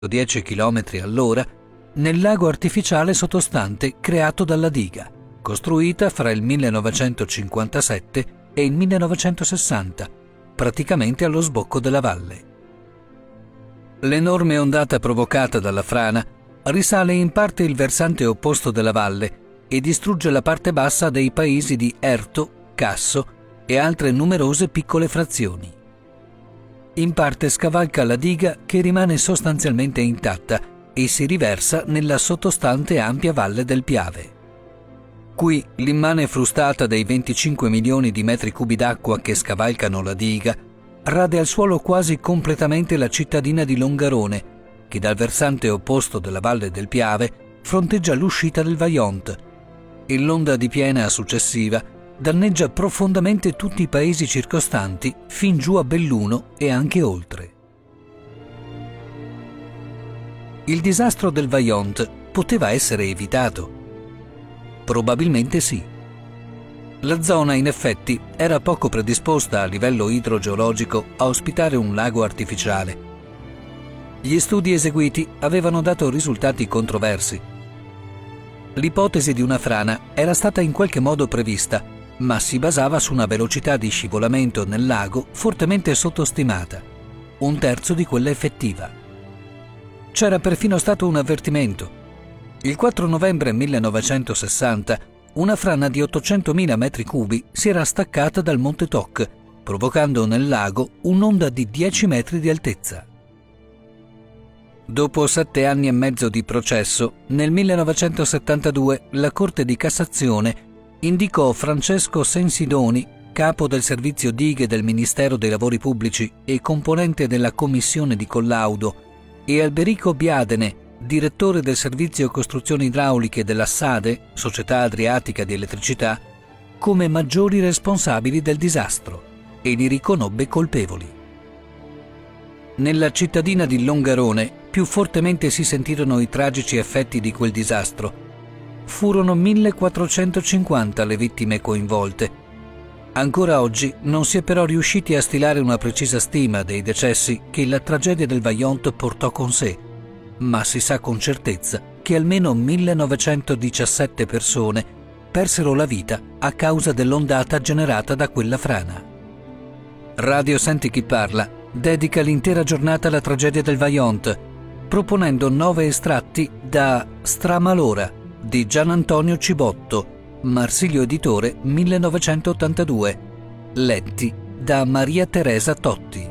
10 km all'ora nel lago artificiale sottostante creato dalla diga, costruita fra il 1957 e il 1960, praticamente allo sbocco della valle. L'enorme ondata provocata dalla frana risale in parte il versante opposto della valle e distrugge la parte bassa dei paesi di Erto, Casso e altre numerose piccole frazioni. In parte scavalca la diga che rimane sostanzialmente intatta e si riversa nella sottostante ampia valle del Piave. Qui l'immane frustata dei 25 milioni di metri cubi d'acqua che scavalcano la diga rade al suolo quasi completamente la cittadina di Longarone, che dal versante opposto della valle del Piave fronteggia l'uscita del Vajont, e l'onda di piena successiva danneggia profondamente tutti i paesi circostanti fin giù a Belluno e anche oltre. Il disastro del Vajont poteva essere evitato? Probabilmente sì. La zona, in effetti, era poco predisposta a livello idrogeologico a ospitare un lago artificiale. Gli studi eseguiti avevano dato risultati controversi. L'ipotesi di una frana era stata in qualche modo prevista, ma si basava su una velocità di scivolamento nel lago fortemente sottostimata, 1/3 di quella effettiva. C'era perfino stato un avvertimento. Il 4 novembre 1960 una frana di 800.000 metri cubi si era staccata dal Monte Toc, provocando nel lago un'onda di 10 metri di altezza. Dopo 7 anni e mezzo di processo, nel 1972 la Corte di Cassazione indicò Francesco Sensidoni, capo del servizio dighe del Ministero dei Lavori Pubblici e componente della commissione di collaudo, e Alberico Biadene, direttore del servizio costruzioni idrauliche della SADE, Società Adriatica di Elettricità, come maggiori responsabili del disastro e li riconobbe colpevoli. Nella cittadina di Longarone più fortemente si sentirono i tragici effetti di quel disastro. Furono 1450 le vittime coinvolte. Ancora oggi non si è però riusciti a stilare una precisa stima dei decessi che la tragedia del Vajont portò con sé, ma si sa con certezza che almeno 1917 persone persero la vita a causa dell'ondata generata da quella frana. Radio Senti Chi Parla dedica l'intera giornata alla tragedia del Vajont, proponendo 9 estratti da Stramalora di Gian Antonio Cibotto, Marsilio Editore 1982, letti da Maria Teresa Totti.